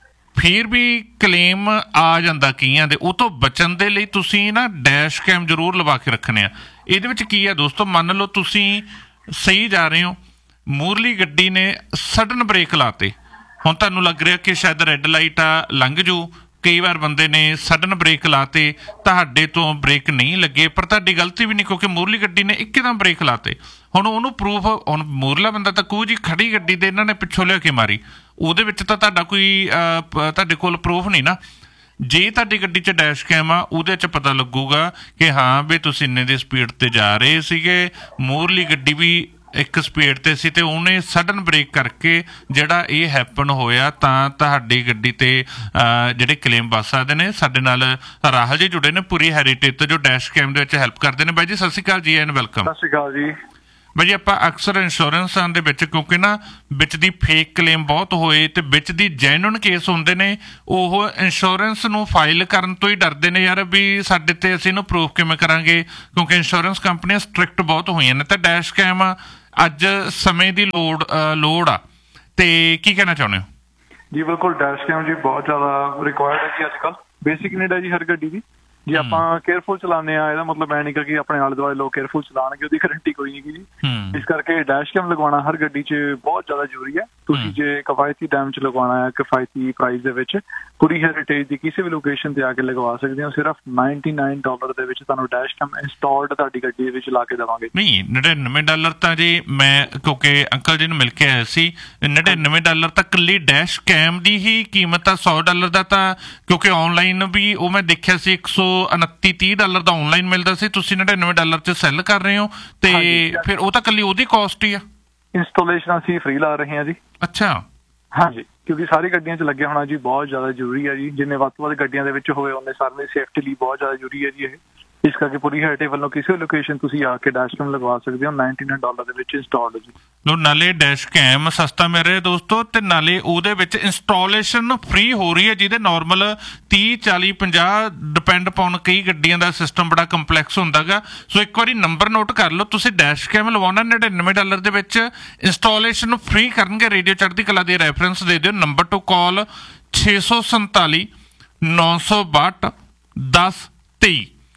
ਫਿਰ ਵੀ ਕਲੇਮ ਆ ਜਾਂਦਾ ਕਈਆਂ ਦੇ, ਉਹ ਤੋਂ ਬਚਣ ਦੇ ਲਈ ਤੁਸੀਂ ਨਾ ਡੈਸ਼ ਕੈਮ ਜ਼ਰੂਰ ਲਵਾ ਕੇ ਰੱਖਣੇ ਆ। ਇਹਦੇ ਵਿੱਚ ਕੀ ਆ ਦੋਸਤੋ, ਮੰਨ ਲਓ ਤੁਸੀਂ ਸਹੀ ਜਾ ਰਹੇ ਹੋ, ਮੂਹਰਲੀ ਗੱਡੀ ਨੇ ਸਡਨ ਬ੍ਰੇਕ ਲਾਤੇ, ਹੁਣ ਤੁਹਾਨੂੰ ਲੱਗ ਰਿਹਾ ਕਿ ਸ਼ਾਇਦ ਰੈੱਡ ਲਾਈਟ ਆ ਲੰਘ ਜੂ, ਕਈ ਵਾਰ ਬੰਦੇ ਨੇ ਸਡਨ ਬ੍ਰੇਕ ਲਾਤੇ, ਤੁਹਾਡੇ ਤੋਂ ਬ੍ਰੇਕ ਨਹੀਂ ਲੱਗੇ ਪਰ ਤੁਹਾਡੀ ਗਲਤੀ ਵੀ ਨਹੀਂ ਕਿਉਂਕਿ ਮੂਹਰਲੀ ਗੱਡੀ ਨੇ ਇੱਕਦਮ ਬ੍ਰੇਕ ਲਾਤੇ। ਹੁਣ ਉਹਨੂੰ ਪ੍ਰੂਫ, ਹੁਣ ਮੂਹਰਲਾ ਬੰਦਾ ਤਾਂ ਕਹੂ ਜੀ ਖੜੀ ਗੱਡੀ ਦੇ ਇਹਨਾਂ ਨੇ ਪਿੱਛੋਂ ਲਿਆ ਕੇ ਮਾਰੀ, ਉਹਦੇ ਵਿੱਚ ਤਾਂ ਤੁਹਾਡਾ ਕੋਈ ਤੁਹਾਡੇ ਕੋਲ ਪ੍ਰੂਫ ਨਹੀਂ ਨਾ। ਜੇ ਤੁਹਾਡੀ ਗੱਡੀ 'ਚ ਡੈਸ਼ ਕੈਮ ਆ ਉਹਦੇ 'ਚ ਪਤਾ ਲੱਗੂਗਾ ਕਿ ਹਾਂ ਵੀ ਤੁਸੀਂ ਇੰਨੇ ਦੀ ਸਪੀਡ 'ਤੇ ਜਾ ਰਹੇ ਸੀਗੇ, ਮੂਹਰਲੀ ਗੱਡੀ ਵੀ ਇੱਕ ਸਪੀਡ 'ਤੇ ਸੀ ਤੇ ਉਹਨੇ ਸਡਨ ਬ੍ਰੇਕ ਕਰਕੇ ਜਿਹੜਾ ਇਹ ਹੈਪਨ ਹੋਇਆ ਤਾਂ ਤੁਹਾਡੀ ਗੱਡੀ 'ਤੇ ਜਿਹੜੇ ਕਲੇਮ ਵੱਧ ਸਕਦੇ ਨੇ। ਸਾਡੇ ਨਾਲ ਰਾਹੁਲ ਜੀ ਜੁੜੇ ਨੇ ਪੂਰੀ ਹੈਰੀਟੇਜ ਤੋਂ ਜੋ ਡੈਸ਼ ਕੈਮ ਦੇ ਵਿੱਚ ਹੈਲਪ ਕਰਦੇ ਨੇ। ਬਾਈ ਜੀ ਸਤਿ ਸ਼੍ਰੀ ਅਕਾਲ ਜੀ ਐਂਡ ਵੈਲਕਮ। ਸਤਿ ਸ਼੍ਰੀ ਅਕਾਲ ਜੀ। ਬਾਈ ਜੀ ਆਪਾਂ ਅਕਸਰ ਇੰਸ਼ੋਰੈਂਸਾਂ ਦੇ ਵਿੱਚ ਕਿਉਂਕਿ ਨਾ ਵਿੱਚ ਦੀ ਫੇਕ ਕਲੇਮ ਬਹੁਤ ਹੋਏ ਤੇ ਵਿੱਚ ਦੀ ਜੈਨੂਨ ਕੇਸ ਹੁੰਦੇ ਨੇ, ਉਹ ਇੰਸ਼ੋਰੈਂਸ ਨੂੰ ਫਾਈਲ ਕਰਨ ਤੋਂ ਹੀ ਡਰਦੇ ਨੇ ਯਾਰ ਵੀ ਸਾਡੇ ਤੇ ਅਸੀਂ ਇਹਨੂੰ ਪ੍ਰੂਫ ਕਿਵੇਂ ਕਰਾਂਗੇ ਕਿਉਂਕਿ ਇੰਸ਼ੋਰੈਂਸ ਕੰਪਨੀਆਂ ਸਟ੍ਰਿਕਟ ਬਹੁਤ ਹੋਈਆਂ ਨੇ। ਤਾਂ ਡੈਸ਼ ਕੈਮ ਅੱਜ ਸਮੇਂ ਦੀ ਲੋੜ ਲੋੜ ਆ ਤੇ ਕੀ ਕਹਿਣਾ ਚਾਹੁੰਦੇ ਹੋ ਜੀ? ਬਿਲਕੁਲ ਡੈਸ਼ ਕੈਮ ਜੀ ਬਹੁਤ ਜ਼ਿਆਦਾ ਰਿਕੁਆਇਰਡ ਹੈ ਜੀ ਅੱਜ ਕੱਲ੍ਹ, ਬੇਸਿਕ ਨੀਡ ਹੈ ਜੀ ਹਰ ਗੱਡੀ ਦੀ। ਜੇ ਆਪਾਂ ਕੇਅਰਫੁਲ ਚਲਾਉਂਦੇ ਆ ਇਹਦਾ ਮਤਲਬ ਐ ਨਹੀਂ ਕਿ ਆਪਣੇ ਆਲੇ ਦੁਆਲੇ ਲੋਕ ਕੇਅਰਫੁਲ ਚਲਾਉਣਗੇ, ਉਹਦੀ ਗਰੰਟੀ ਕੋਈ ਨਹੀਂ ਜੀ। ਇਸ ਕਰਕੇ ਡੈਸ਼ ਕੈਮ ਲਗਵਾਉਣਾ ਹਰ ਗੱਡੀ 'ਚ ਬਹੁਤ ਜ਼ਿਆਦਾ ਜ਼ਰੂਰੀ ਹੈ। ਤੁਸੀਂ ਜੇ ਕਿਫਾਇਤੀ ਟਾਈਮ 'ਚ ਲਗਵਾਉਣਾ ਹੈ, ਕਿਫਾਇਤੀ ਪ੍ਰਾਈਸ ਦੇ ਵਿੱਚ, ਪੂਰੀ ਹੈਰੀਟੇਜ ਦੀ ਕਿਸੇ ਵੀ ਲੋਕੇਸ਼ਨ ਤੇ ਆ ਕੇ ਲਗਵਾ ਸਕਦੇ ਹੋ। ਸਿਰਫ ਨਾਈਨਟੀ ਨਾਈਨ ਡਾਲਰ ਦੇ ਵਿੱਚ ਤੁਹਾਨੂੰ ਡੈਸ਼ ਕੈਮ ਇੰਸਟਾਲਡ ਤੁਹਾਡੀ ਗੱਡੀ ਦੇ ਵਿੱਚ ਲਾ ਕੇ ਦੇਵਾਂਗੇ। ਨਹੀਂ ਨੜਿਨਵੇਂ ਡਾਲਰ ਤਾਂ ਜੀ ਮੈਂ ਕਿਉਂਕਿ ਅੰਕਲ ਜੀ ਨੂੰ ਮਿਲ ਕੇ ਆਇਆ ਸੀ, ਨੜਿਨਵੇਂ ਡਾਲਰ ਤਾਂ ਇਕੱਲੀ ਡੈਸ਼ ਕੈਮ ਦੀ ਹੀ ਕੀਮਤ ਆ। ਸੌ ਡਾਲਰ ਦਾ ਤਾਂ ਕਿਉਂਕਿ ਆਨਲਾਈਨ ਵੀ ਉਹ ਮੈਂ ਦੇਖਿਆ ਸੀ ਇੱਕ ਸੌ ਉਨੱਤੀ ਤੀਹ ਡਾਲਰ ਦਾ ਆਨਲਾਈਨ ਮਿਲਦਾ ਸੀ, ਤੁਸੀਂ ਨੜਿਨਵੇਂ ਡਾਲਰ 'ਚ ਸੈੱਲ ਕਰ ਰਹੇ ਹੋ ਤੇ ਫਿਰ ਉਹ ਤਾਂ ਇਕੱਲੀ ਉਹਦੀ ਕਾਸਟ ਹੀ ਆ। ਇੰਸਟਾਲੇਸ਼ਨ ਅਸੀਂ ਫ੍ਰੀ ਲਾ ਰਹੇ ਹਾਂ ਜੀ। ਅੱਛਾ ਹਾਂਜੀ, ਕਿਉਂਕਿ ਸਾਰੀ ਗੱਡੀਆਂ 'ਚ ਲੱਗਿਆ ਹੋਣਾ ਜੀ ਬਹੁਤ ਜ਼ਿਆਦਾ ਜ਼ਰੂਰੀ ਹੈ ਜੀ। ਜਿੰਨੇ ਵੱਧ ਤੋਂ ਵੱਧ ਗੱਡੀਆਂ ਦੇ ਵਿੱਚ ਹੋਵੇ ਉਹਨੇ ਸਾਰਿਆਂ ਦੀ ਸੇਫਟੀ ਲਈ ਬਹੁਤ ਜ਼ਿਆਦਾ ਜ਼ਰੂਰੀ ਹੈ ਜੀ ਇਹ। ਇਸ ਕਰਕੇ ਪੂਰੀ ਹੈਰੀਟੇਜ ਵੱਲੋਂ ਕਿਸੇ ਵੀ ਲੋਕੇਸ਼ਨ ਤੁਸੀਂ ਆ ਕੇ ਡੈਸ਼ ਕੈਮ ਲਗਵਾ ਸਕਦੇ ਹੋ ਨਾਈਨਟੀ ਨਾਈਨ ਡਾਲਰ ਦੇ ਵਿੱਚ ਇੰਸਟਾਲਡ ਜੀ। ਲੋ ਨਾਲੇ ਡੈਸ਼ ਕੈਮ ਸਸਤਾ ਮਿਲ ਰਿਹਾ ਦੋਸਤੋ ਤੇ ਨਾਲੇ ਉਹਦੇ ਵਿੱਚ ਇੰਸਟਾਲੇਸ਼ਨ ਫ੍ਰੀ ਹੋ ਰਹੀ ਹੈ, ਜਿਹਦੇ ਨਾਰਮਲ ਤੀਹ ਚਾਲੀ ਪੰਜਾਹ ਡਿਪੈਂਡ ਪਾਉਣ, ਕਈ ਗੱਡੀਆਂ ਦਾ ਸਿਸਟਮ ਬੜਾ ਕੰਪਲੈਕਸ ਹੁੰਦਾ ਗਾ। ਸੋ ਇੱਕ ਵਾਰੀ ਨੰਬਰ ਨੋਟ ਕਰ ਲਓ, ਤੁਸੀਂ ਡੈਸ਼ ਕੈਮ ਲਵਾਉਣਾ ਨੜਿਨਵੇਂ ਡਾਲਰ ਦੇ ਵਿੱਚ ਇੰਸਟਾਲੇਸ਼ਨ ਫ੍ਰੀ ਕਰਨਗੇ। ਰੇਡੀਓ ਚੜ੍ਹਦੀ ਕਲਾ ਦੀ ਰੈਫਰੈਂਸ ਦੇ ਦਿਓ, ਨੰਬਰ ਟੂ ਕਾਲ ਛੇ ਸੌ ਸੰਤਾਲੀ ਨੌ ਸੌ ਬਾਹਠ ਦਸ ਤੇਈ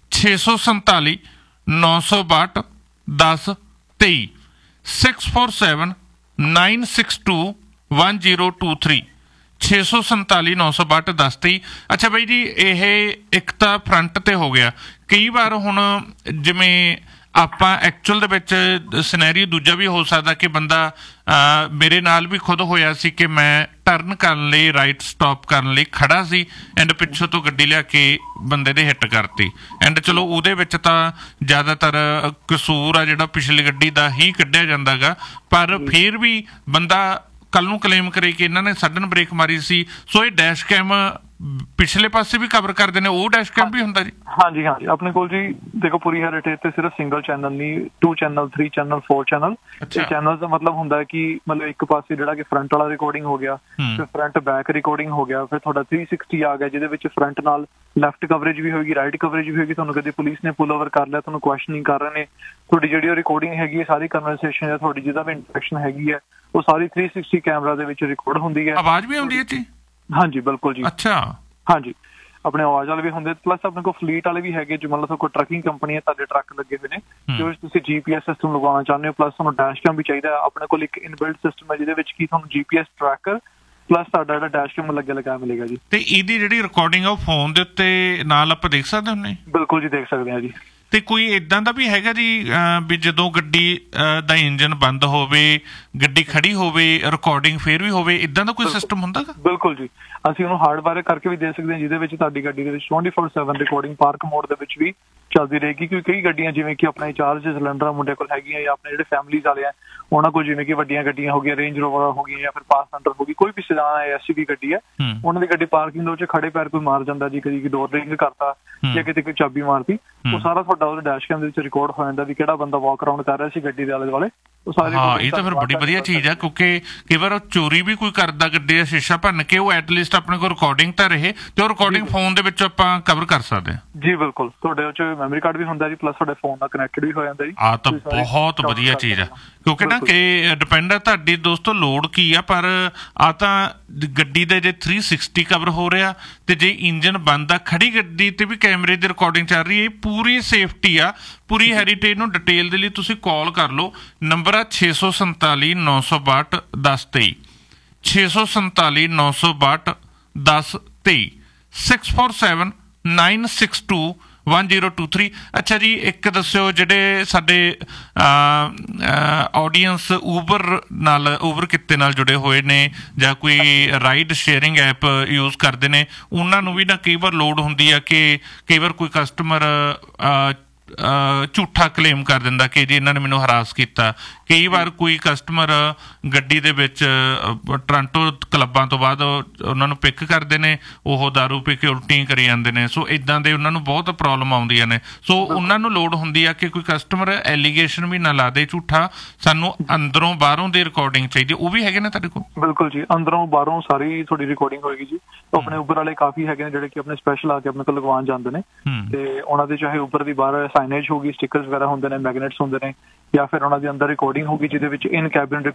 ਛੇ ਸੌ ਸੰਤਾਲੀ ਨੌ ਸੌ ਬਾਹਠ ਦਸ ਤੇਈ six four seven nine six to one zero two three ਛੇ ਸੌ ਸੰਤਾਲੀ ਨੌ ਸੌ ਬਾਹਠ ਦਸ ਤੇਈ। ਅੱਛਾ ਬਾਈ ਜੀ, ਇਹ ਇੱਕ ਤਾਂ ਫਰੰਟ ਤੇ ਹੋ ਗਿਆ। ਕਈ ਵਾਰ ਹੁਣ ਜਿਵੇਂ ਆਪਾਂ ਐਕਚੁਅਲ ਦੇ ਵਿੱਚ ਸਿਨੈਰੀਓ ਦੂਜਾ ਵੀ ਹੋ ਸਕਦਾ ਕਿ ਬੰਦਾ ਮੇਰੇ ਨਾਲ ਵੀ ਖੁਦ ਹੋਇਆ ਸੀ ਕਿ ਮੈਂ ਟਰਨ ਕਰਨ ਲਈ ਰਾਈਟ ਸਟਾਪ ਕਰਨ ਲਈ ਖੜਾ ਸੀ ਐਂਡ ਪਿੱਛੋਂ ਤੋਂ ਗੱਡੀ ਲਿਆ ਕੇ ਬੰਦੇ ਦੇ ਹਿੱਟ ਕਰਤੀ ਐਂਡ ਚਲੋ ਉਹਦੇ ਵਿੱਚ ਤਾਂ ਜ਼ਿਆਦਾਤਰ ਕਸੂਰ ਆ ਜਿਹੜਾ ਪਿਛਲੀ ਗੱਡੀ ਦਾ ਹੀ ਕੱਢਿਆ ਜਾਂਦਾ ਗਾ, ਪਰ ਫਿਰ ਵੀ ਬੰਦਾ ਕੱਲ ਨੂੰ ਕਲੇਮ ਕਰੇ ਕਿ ਇਹਨਾਂ ਨੇ ਸਡਨ ਬ੍ਰੇਕ ਮਾਰੀ ਸੀ। ਸੋ ਇਹ ਡੈਸ਼ ਕੈਮ ਪਿਛਲੇ ਪਾਸੇ ਵੀ ਕਵਰ ਕਰਦੇ ਨੇ, ਉਹ ਡੈਸ਼ ਕੈਮ ਵੀ ਹੁੰਦਾ ਜੀ? ਹਾਂਜੀ ਹਾਂਜੀ, ਆਪਣੇ ਕੋਲ ਜੀ ਦੇਖੋ ਪੂਰੀ ਹੈਰੀਟੇਜ ਤੇ ਸਿਰਫ ਸਿੰਗਲ ਚੈਨਲ ਨਹੀਂ, to channel, three channel, four channel. ਇਹ ਚੈਨਲ ਦਾ ਮਤਲਬ ਹੁੰਦਾ ਕਿ ਮਤਲਬ ਇੱਕ ਪਾਸੇ ਜਿਹੜਾ ਕਿ ਫਰੰਟ ਵਾਲਾ ਰਿਕਾਰਡਿੰਗ ਹੋ ਗਿਆ, ਫਿਰ ਫਰੰਟ ਬੈਕ ਰਿਕਾਰਡਿੰਗ ਹੋ ਗਿਆ, ਫਿਰ ਤੁਹਾਡਾ ਥ੍ਰੀ ਸਿਕਸਟੀ ਆ ਗਿਆ ਜਿਹਦੇ ਵਿੱਚ ਫਰੰਟ ਨਾਲ ਲੈਫਟ ਕਵਰੇਜ ਵੀ ਹੋਏਗੀ, ਰਾਈਟ ਕਵਰੇਜ ਵੀ ਹੋਏਗੀ। ਤੁਹਾਨੂੰ ਕਦੇ ਪੁਲਿਸ ਨੇ ਪੁੱਲ ਓਵਰ ਕਰ ਲਿਆ, ਤੁਹਾਨੂੰ ਕੁਐਸਚਨਿੰਗ ਕਰ ਰਹੇ ਨੇ, ਤੁਹਾਡੀ ਜਿਹੜੀ ਉਹ ਰਿਕਾਰਡਿੰਗ ਹੈਗੀ ਹੈ ਸਾਰੀ ਕਨਵਰਸੇਸ਼ਨ ਹੈ ਤੁਹਾਡੀ ਜਿਹਦਾ ਵੀ ਇੰਟਰੈਕਸ਼ਨ ਹੈਗੀ ਹੈ ਉਹ ਸਾਰੀ ਥ੍ਰੀ ਸਿਕਸਟੀ ਕੈਮਰਾ ਦੇ ਵਿੱਚ ਰਿਕਾਰਡ ਹੁੰਦੀ ਹੈ। ਆਵਾਜ਼ ਵੀ ਆਉਂਦੀ ਹੈ ਜੀ? ਹਾਂਜੀ ਬਿਲਕੁਲ ਜੀ। ਅੱਛਾ ਹਾਂਜੀ, ਆਪਣੇ ਆਵਾਜ਼ ਵਾਲੇ ਵੀ ਹੁੰਦੇ, ਪਲੱਸ ਆਪਣੇ ਕੋਲ ਫਲੀਟ ਵਾਲੇ ਵੀ ਹੈਗੇ। ਜੋ ਮਤਲਬ ਤੁਹਾਡੇ ਕੋਲ ਟਰੱਕਿੰਗ ਕੰਪਨੀ ਹੈ, ਤੁਹਾਡੇ ਟਰੱਕ ਲੱਗੇ ਹੋਏ ਨੇ, ਜੋ ਤੁਸੀਂ ਜੀਪੀਐਸ ਸਿਸਟਮ ਲਗਵਾਉਣਾ ਚਾਹੁੰਦੇ ਹੋ, ਪਲੱਸ ਤੁਹਾਨੂੰ ਡੈਸ਼ ਕੈਮ ਵੀ ਚਾਹੀਦਾ। ਆਪਣੇ ਕੋਲ ਇੱਕ ਇਨਬਿਲਟ ਸਿਸਟਮ ਹੈ ਜਿਹਦੇ ਵਿੱਚ ਕੀ ਤੁਹਾਨੂੰ ਜੀਪੀਐਸ ਟਰੈਕਰ ਪਲੱਸ ਤੁਹਾਡਾ ਜਿਹੜਾ ਡੈਸ਼ ਕੈਮ ਲੱਗੇ ਲਗਾਇਆ ਮਿਲੇਗਾ ਜੀ। ਤੇ ਇਹਦੀ ਜਿਹੜੀ ਰਿਕਾਰਡਿੰਗ ਆ ਉਹ ਫੋਨ ਦੇ ਉੱਤੇ ਨਾਲ ਆਪਾਂ ਦੇਖ ਸਕਦੇ ਹੁੰਦੇ? ਬਿਲਕੁਲ ਜੀ, ਦੇਖ ਸਕਦੇ ਹਾਂ ਜੀ। ਤੇ ਕੋਈ ਇਦਾਂ ਦਾ ਵੀ ਹੈਗਾ ਜੀ ਵੀ ਜਦੋਂ ਗੱਡੀ ਦਾ ਇੰਜਨ ਬੰਦ ਹੋਵੇ, ਗੱਡੀ ਖੜੀ ਹੋਵੇ, ਰਿਕਾਰਡਿੰਗ ਫੇਰ ਵੀ ਹੋਵੇ, ਇਦਾਂ ਦਾ ਕੋਈ ਸਿਸਟਮ ਹੁੰਦਾ? ਬਿਲਕੁਲ ਜੀ, ਅਸੀਂ ਉਹਨੂੰ ਹਾਰਡਵਾਇਰ ਕਰਕੇ ਵੀ ਦੇ ਸਕਦੇ ਹਾਂ ਜਿਹਦੇ ਵਿੱਚ ਤੁਹਾਡੀ ਗੱਡੀ ਦੇ ਵਿੱਚ twenty four seven recording park mode ਦੇ ਵਿੱਚ ਵੀ ਚੱਲਦੀ ਰਹੇਗੀ। ਕਿਉਂਕਿ ਕਈ ਗੱਡੀਆਂ ਜਿਵੇਂ ਕਿ ਆਪਣੇ ਚਾਰਜ ਸਿਲੰਡਰ ਮੁੰਡੇ ਕੋਲ ਹੈਗੀਆਂ ਜਾਂ ਆਪਣੇ ਜਿਹੜੇ ਫੈਮਲੀਜ਼ ਵਾਲੇ ਆ ਉਹਨਾਂ ਕੋਲ, ਜਿਵੇਂ ਕਿ ਵੱਡੀਆਂ ਗੱਡੀਆਂ ਹੋ ਗਈਆਂ, ਰੇਂਜ ਰੋਵਰ ਹੋ ਗਈਆਂ ਜਾਂ ਫਿਰ ਪਾਸੈਂਜਰ ਹੋ ਗਈ, ਕੋਈ ਵੀ ਸੈਡਾਨ ਹੈ, ਐਸਯੂਵੀ ਗੱਡੀ ਹੈ, ਉਹਨਾਂ ਦੀ ਗੱਡੀ ਪਾਰਕਿੰਗ ਦੇ ਵਿੱਚ ਖੜੇ ਪੈਰ ਕੋਈ ਮਾਰ ਜਾਂਦਾ ਜੀ, ਕਦੀ ਡੋਰ ਰਿੰਗ ਕਰਤਾ ਜਾਂ ਕਿਤੇ ਕੋਈ ਚਾਬੀ ਮਾਰਤੀ, ਉਹ ਸਾਰਾ ਤੁਹਾਡਾ ਉਹਦੇ ਡੈਸ਼ ਕੈਮ ਦੇ ਵਿੱਚ ਰਿਕਾਰਡ ਹੋ ਜਾਂਦਾ ਵੀ ਕਿਹੜਾ ਬੰਦਾ ਵਾਕ ਅਰਾਊਂਡ ਕਰ ਰਿਹਾ ਸੀ ਗੱਡੀ ਦੇ ਆਲੇ ਦੁਆਲੇ। ਹਾਂ, ਇਹ ਤਾਂ ਫਿਰ ਬੜੀ ਵਧੀਆ ਚੀਜ਼ ਆ, ਕਿਉਂਕਿ ਕਈ ਵਾਰ ਚੋਰੀ ਵੀ ਕੋਈ ਕਰਦਾ ਗੱਡੀ ਦਾ ਸ਼ੀਸ਼ਾ ਭੰਨ ਕੇ, ਉਹ ਐਟਲੀਸਟ ਆਪਣੇ ਕੋਲ ਰਿਕਾਰਡਿੰਗ ਤਾਂ ਰਹੇ ਤੇ ਉਹ ਰਿਕਾਰਡਿੰਗ ਫੋਨ ਦੇ ਵਿੱਚ ਆਪਾਂ ਕਵਰ ਕਰ ਸਕਦੇ ਹਾਂ ਜੀ। ਬਿਲਕੁਲ, ਤੁਹਾਡੇ ਉਹ ਚ ਮੈਮਰੀ ਕਾਰਡ ਵੀ ਹੁੰਦਾ ਜੀ, ਪਲੱਸ ਤੁਹਾਡੇ ਫੋਨ ਨਾਲ ਕਨੈਕਟਡ ਵੀ ਹੋ ਜਾਂਦਾ ਜੀ। ਆ ਤਾਂ ਬਹੁਤ ਵਧੀਆ ਚੀਜ਼ ਆ, ਕਿਉਂਕਿ ਨਾ ਕਿ ਡਿਪੈਂਡ ਆ ਤੁਹਾਡੀ ਦੋਸਤੋ ਲੋਡ ਕੀ ਆ, ਪਰ ਆ ਤਾਂ ਗੱਡੀ ਦੇ ਜੇ ਥ੍ਰੀ ਸਿਕਸਟੀ ਕਵਰ ਹੋ ਰਿਹਾ ਤੇ ਜੇ ਇੰਜਨ ਬੰਦ ਆ, ਖੜੀ ਗੱਡੀ ਤੇ ਵੀ ਕੈਮਰੇ ਦੀ ਰਿਕਾਰਡਿੰਗ ਚੱਲ ਰਹੀ ਹੈ, ਇਹ ਪੂਰੀ ਸੇਫਟੀ ਆ। ਪੂਰੀ ਹੈਰੀਟੇਜ ਨੂੰ ਡਿਟੇਲ ਦੇ ਲਈ ਤੁਸੀਂ ਕਾਲ ਕਰ ਲਓ, ਨੰਬਰ ਆ ਛੇ ਸੌ ਸੰਤਾਲੀ ਨੌ ਸੌ ਬਾਹਠ ਦਸ ਤੇਈ ਛੇ ਸੌ ਸੰਤਾਲੀ ਨੌ ਸੌ ਬਾਹਠ ਦਸ ਤੇਈ six four seven nine six to one zero two three. ਅੱਛਾ ਜੀ, ਇੱਕ ਦੱਸਿਓ ਜਿਹੜੇ ਸਾਡੇ ਆਡੀਅנס ਊਬਰ ਨਾਲ, ਊਬਰ ਕਿੱਤੇ ਨਾਲ ਜੁੜੇ ਹੋਏ ਨੇ ਜਾਂ ਕੋਈ ਰਾਈਡ ਸ਼ੇਅਰਿੰਗ ਐਪ ਯੂਜ਼ ਕਰਦੇ ਨੇ, ਉਹਨਾਂ ਨੂੰ ਵੀ ਨਾ ਕਈ ਵਾਰ ਲੋੜ ਹੁੰਦੀ ਆ ਕਿ ਕਈ ਵਾਰ ਕੋਈ ਕਸਟਮਰ ਝੂਠਾ ਕਲੇਮ ਕਰ ਦਿੰਦਾ ਕਿ ਜੀ ਇਹਨਾਂ ਨੇ ਮੈਨੂੰ ਹਰਾਸ ਕੀਤਾ। ਕਈ ਵਾਰ ਕੋਈ ਕਸਟਮਰ ਗੱਡੀ ਦੇ ਵਿੱਚ ਟੋਰਾਂਟੋ ਕਲੱਬਾਂ ਤੋਂ ਬਾਅਦ ਉਹਨਾਂ ਨੂੰ ਪਿਕ ਕਰਦੇ ਨੇ, ਉਹ ਦਾਰੂ ਪੀ ਕੇ ਉਲਟੀਆਂ ਕਰੀ ਜਾਂਦੇ ਨੇ, ਸੋ ਇਦਾਂ ਦੇ ਉਹਨਾਂ ਨੂੰ ਬਹੁਤ ਪ੍ਰੋਬਲਮ ਆਉਂਦੀਆਂ ਨੇ। ਸੋ ਉਹਨਾਂ ਨੂੰ ਲੋੜ ਹੁੰਦੀ ਆ ਕਿ ਕੋਈ ਕਸਟਮਰ ਐਲੀਗੇਸ਼ਨ ਵੀ ਨਾ ਲਾ ਦੇ ਝੂਠਾ, ਸਾਨੂੰ ਅੰਦਰੋਂ ਬਾਹਰੋਂ ਦੀ ਰਿਕਾਰਡਿੰਗ ਚਾਹੀਦੀ, ਉਹ ਵੀ ਹੈਗੇ ਨੇ ਤੁਹਾਡੇ ਕੋਲ? ਬਿਲਕੁਲ ਜੀ, ਅੰਦਰੋਂ ਬਾਹਰੋਂ ਸਾਰੀ ਤੁਹਾਡੀ ਰਿਕਾਰਡਿੰਗ ਹੋਏਗੀ ਜੀ। ਆਪਣੇ ਉਬਰ ਵਾਲੇ ਕਾਫੀ ਹੈਗੇ ਨੇ ਜਿਹੜੇ ਕਿ ਆਪਣੇ ਸਪੈਸ਼ਲ ਆ ਕੇ ਆਪਣੇ ਕੋਲ ਲਗਵਾਉਣ ਜਾਂਦੇ ਨੇ, ਤੇ ਉਹਨਾਂ ਦੇ ਚਾਹੇ ਉਬਰ ਦੀ ਬਾਹਰ ਸਾਈਨੇਜ ਹੋਗੀ, ਸਟਿੱਕਰਸ ਵਗੈਰਾ ਹੁੰਦੇ ਨੇ, ਮੈਗਨੇਟਸ ਹੁੰਦੇ ਨੇ, ਜਾਂ ਫਿਰ ਉਹਨਾਂ ਦੇ ਅੰਦਰ ਰਿਕਾਰਡਿੰਗ ਹੋਗੀ ਜਿਹਦੇ ਵਿੱਚ ਇਨ ਕੈਬਿਨ